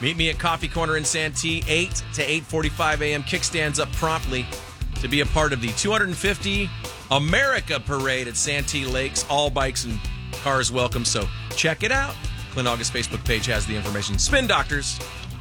Meet me at Coffee Corner in Santee, 8 to 8:45 a.m. Kickstands up promptly to be a part of the 250 America Parade at Santee Lakes. All bikes and cars welcome, so check it out. Clint August Facebook page has the information. Spin Doctors